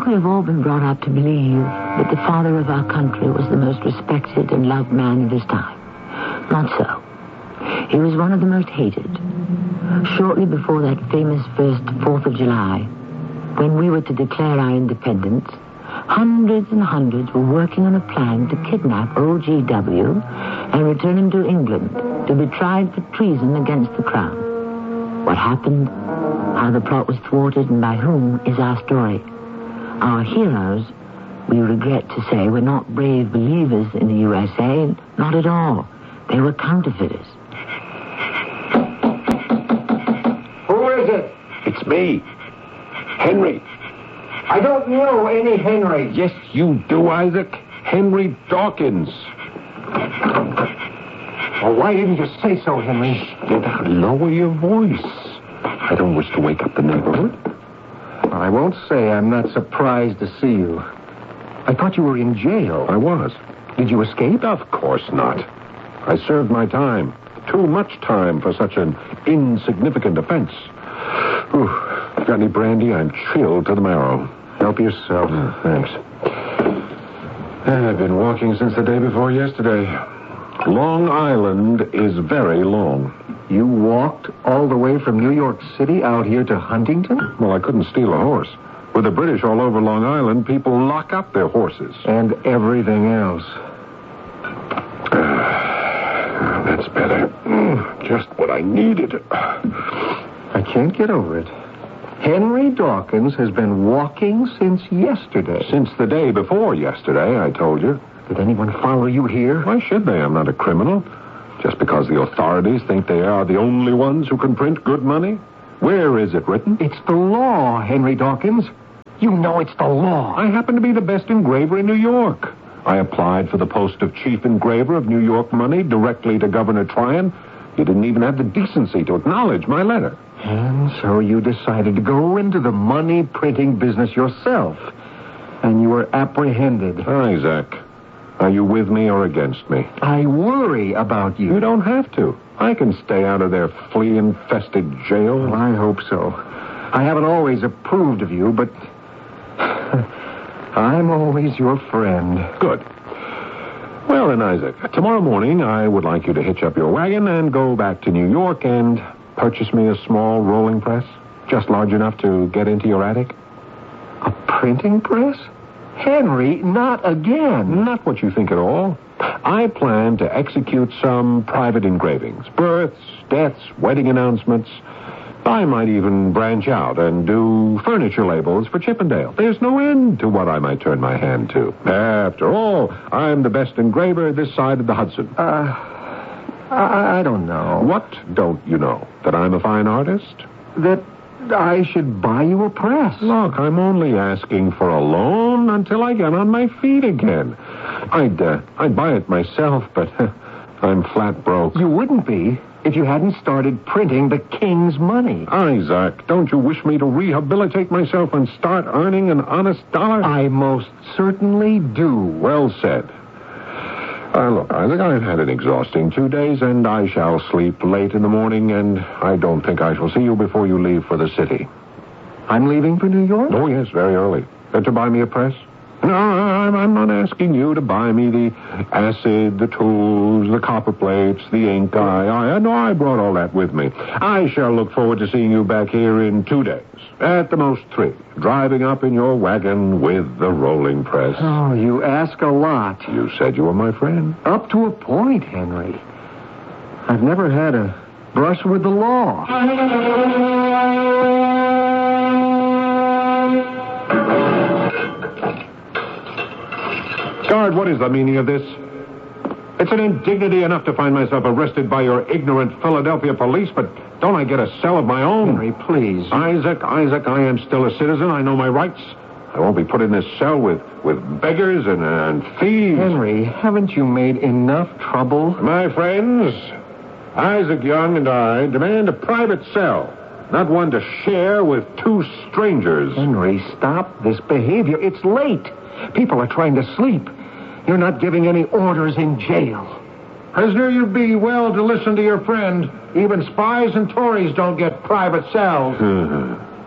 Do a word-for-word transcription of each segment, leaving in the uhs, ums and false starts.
think we have all been brought up to believe that the father of our country was the most respected and loved man of his time. Not so. He was one of the most hated. Shortly before that famous first fourth of July, when we were to declare our independence, hundreds and hundreds were working on a plan to kidnap O G W and return him to England to be tried for treason against the crown. What happened, how the plot was thwarted, and by whom is our story. Our heroes, we regret to say, were not brave believers in the U S A. Not at all. They were counterfeiters. Who is it? It's me. Henry. I don't know any Henry. Yes, you do, Isaac. Henry Dawkins. Well, why didn't you say so, Henry? Lower your voice. I don't wish to wake up the neighborhood. I won't say I'm not surprised to see you. I thought you were in jail. I was. Did you escape? Of course not. I served my time. Too much time for such an insignificant offense. Ooh, got any brandy? I'm chilled to the marrow. Help yourself. Uh, thanks. I've been walking since the day before yesterday. Long Island is very long. You walked all the way from New York City out here to Huntington? Well, I couldn't steal a horse. With the British all over Long Island, people lock up their horses. And everything else. Uh, that's better. Mm, just what I needed. I can't get over it. Henry Dawkins has been walking since yesterday. Since the day before yesterday, I told you. Did anyone follow you here? Why should they? I'm not a criminal. Just because the authorities think they are the only ones who can print good money? Where is it written? It's the law, Henry Dawkins. You know it's the law. I happen to be the best engraver in New York. I applied for the post of chief engraver of New York money directly to Governor Tryon. You didn't even have the decency to acknowledge my letter. And so you decided to go into the money printing business yourself. And you were apprehended. Isaac, are you with me or against me? I worry about you. You don't have to. I can stay out of their flea-infested jail. Well, I hope so. I haven't always approved of you, but I'm always your friend. Good. Well, then, Isaac, tomorrow morning I would like you to hitch up your wagon and go back to New York and purchase me a small rolling press, just large enough to get into your attic. A printing press? Henry, not again. Not what you think at all. I plan to execute some private engravings, births, deaths, wedding announcements. I might even branch out and do furniture labels for Chippendale. There's no end to what I might turn my hand to. After all, I'm the best engraver this side of the Hudson. Uh... I, I don't know. What don't you know? That I'm a fine artist? That I should buy you a press. Look, I'm only asking for a loan until I get on my feet again. I'd, uh, I'd buy it myself, but uh, I'm flat broke. You wouldn't be if you hadn't started printing the king's money. Isaac, don't you wish me to rehabilitate myself and start earning an honest dollar? I most certainly do. Well said. Uh, look, Isaac, I've had an exhausting two days, and I shall sleep late in the morning, and I don't think I shall see you before you leave for the city. I'm leaving for New York? Oh, yes, very early. Uh, to buy me a press? No, I'm, I'm not asking you to buy me the acid, the tools, the copper plates, the ink. I, I, no, I brought all that with me. I shall look forward to seeing you back here in two days. At the most three. Driving up in your wagon with the rolling press. Oh, you ask a lot. You said you were my friend. Up to a point, Henry. I've never had a brush with the law. Guard, what is the meaning of this? It's an indignity enough to find myself arrested by your ignorant Philadelphia police, but don't I get a cell of my own? Henry, please. Isaac, Isaac, I am still a citizen. I know my rights. I won't be put in this cell with, with beggars and, and thieves. Henry, haven't you made enough trouble? My friends, Isaac Young and I demand a private cell, not one to share with two strangers. Henry, stop this behavior. It's late. People are trying to sleep. You're not giving any orders in jail. Prisoner, you'd be well to listen to your friend. Even spies and Tories don't get private cells.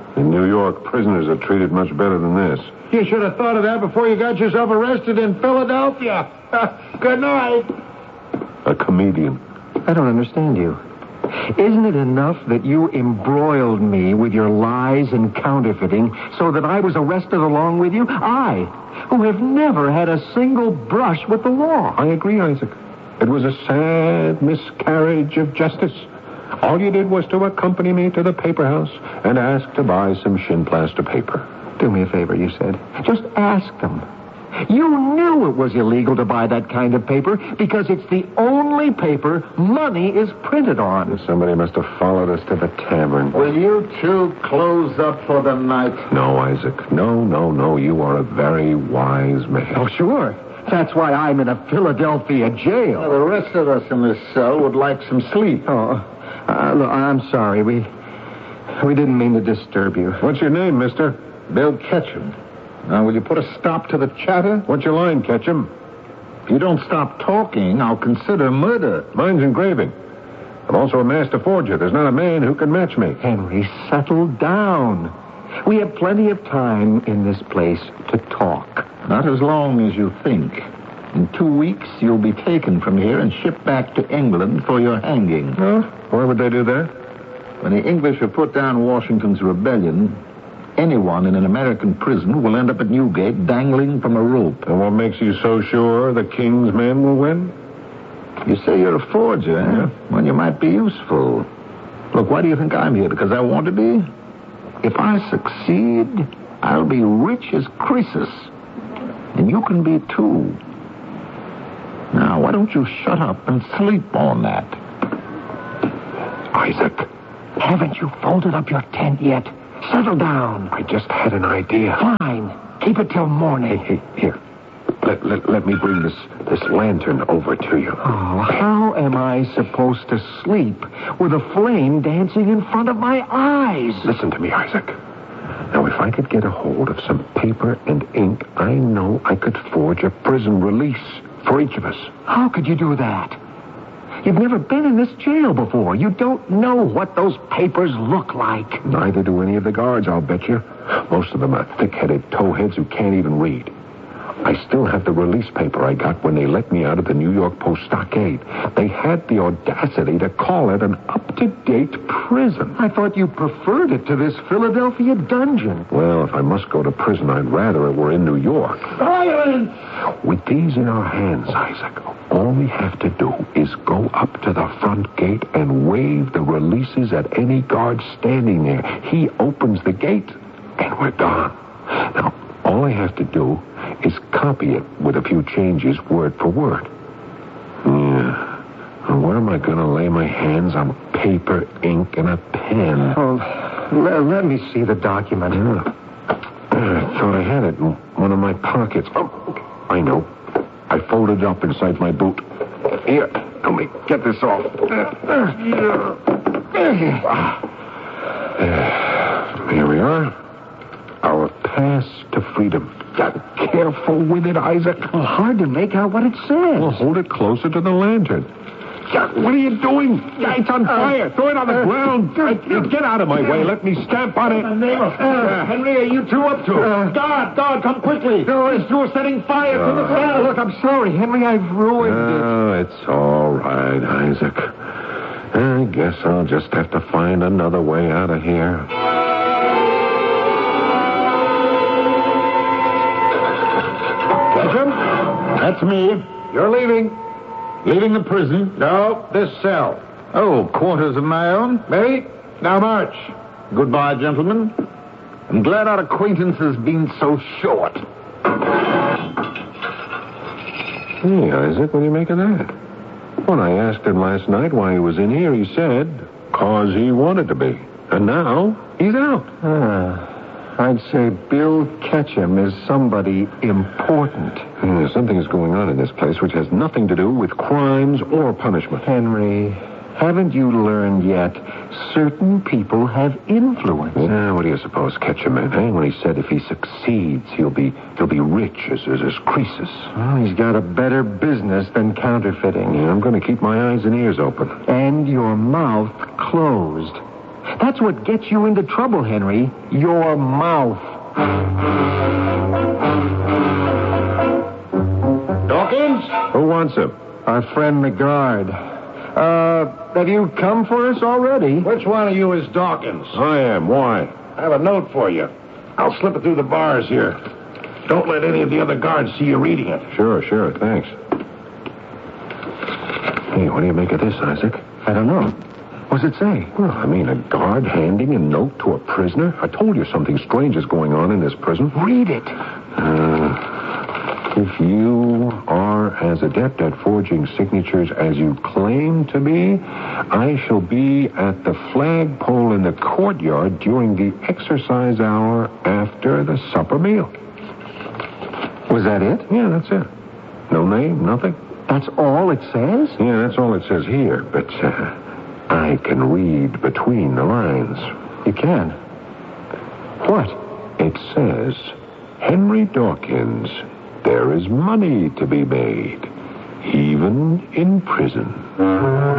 In New York, prisoners are treated much better than this. You should have thought of that before you got yourself arrested in Philadelphia. Good night. A comedian. I don't understand you. Isn't it enough that you embroiled me with your lies and counterfeiting so that I was arrested along with you? I, who have never had a single brush with the law. I agree, Isaac. It was a sad miscarriage of justice. All you did was to accompany me to the paper house and ask to buy some shin plaster paper. Do me a favor, you said. Just ask them. You knew it was illegal to buy that kind of paper because it's the only paper money is printed on. Somebody must have followed us to the tavern. Will you two close up for the night? No, Isaac. No, no, no. You are a very wise man. Oh, sure. That's why I'm in a Philadelphia jail. Well, the rest of us in this cell would like some sleep. Oh, uh, look, I'm sorry. We we didn't mean to disturb you. What's your name, mister? Bill Ketchum. Now, will you put a stop to the chatter? What's your line, Ketchum? If you don't stop talking, I'll consider murder. Mine's engraving. I'm also a master forger. There's not a man who can match me. Henry, settle down. We have plenty of time in this place to talk. Not as long as you think. In two weeks, you'll be taken from here and shipped back to England for your hanging. Huh? Why would they do that? When the English have put down Washington's rebellion, anyone in an American prison will end up at Newgate dangling from a rope. And what makes you so sure the King's men will win? You say you're a forger, eh? Well, you might be useful. Look, why do you think I'm here? Because I want to be? If I succeed, I'll be rich as Croesus. And you can be too. Now, why don't you shut up and sleep on that? Isaac. Haven't you folded up your tent yet? Settle down. I just had an idea. Fine. Keep it till morning. Hey, hey, here. Let, let, let me bring this, this lantern over to you. Oh, how am I supposed to sleep with a flame dancing in front of my eyes? Listen to me, Isaac. Now, if I could get a hold of some paper and ink, I know I could forge a prison release for each of us. How could you do that? You've never been in this jail before. You don't know what those papers look like. Neither do any of the guards, I'll bet you. Most of them are thick-headed towheads who can't even read. I still have the release paper I got when they let me out of the New York Post stockade. They had the audacity to call it an up-to-date prison. I thought you preferred it to this Philadelphia dungeon. Well, if I must go to prison, I'd rather it were in New York. Silence! With these in our hands, Isaac, all we have to do is go up to the front gate and wave the releases at any guard standing there. He opens the gate, and we're gone. Now, all I have to do is copy it with a few changes word for word. Yeah. Well, where am I going to lay my hands on paper, ink, and a pen? Oh, let, let me see the document. Yeah. I thought I had it in one of my pockets. Oh, I know. I folded it up inside my boot. Here, let me get this off. Here we are. Our pass to freedom. Careful with it, Isaac. Oh, hard to make out what it says. Well, hold it closer to the lantern. Yeah, what are you doing? Yeah, it's on fire. Throw it on the ground. Uh, Get out of my way. Let me stamp on it. Uh, Henry, are you two up to it? Uh, guard, guard, come quickly. No, it's you're setting fire to the cell. Look, I'm sorry, Henry. I've ruined Oh, it's all right, Isaac. I guess I'll just have to find another way out of here. Ketchum, that's me. You're leaving. Leaving the prison? No, this cell. Oh, quarters of my own? Ready? Now march. Goodbye, gentlemen. I'm glad our acquaintance has been so short. Hey, Isaac, what do you make of that? When I asked him last night why he was in here, he said, cause he wanted to be. And now, he's out. Ah, I'd say Bill Ketchum is somebody important. Hmm, something is going on in this place which has nothing to do with crimes or punishment. Henry, haven't you learned yet? Certain people have influence. Yeah, what do you suppose Ketchum meant, eh? When he said if he succeeds, he'll be he'll be rich as, as, as Croesus. Well, he's got a better business than counterfeiting. Yeah, I'm going to keep my eyes and ears open. And your mouth closed. That's what gets you into trouble, Henry. Your mouth. Dawkins? Who wants him? Our friend the guard. Uh, have you come for us already? Which one of you is Dawkins? I am. Why? I have a note for you. I'll slip it through the bars here. Don't let any of the other guards see you reading it. Sure, sure. Thanks. Hey, what do you make of this, Isaac? I don't know. What's it say? Well, I mean, a guard handing a note to a prisoner? I told you something strange is going on in this prison. Read it. Uh, if you are as adept at forging signatures as you claim to be, I shall be at the flagpole in the courtyard during the exercise hour after the supper meal. Was that it? Yeah, that's it. No name, nothing. That's all it says? Yeah, that's all it says here, but uh, I can read between the lines. You can? What? It says, Henry Dawkins, there is money to be made, even in prison.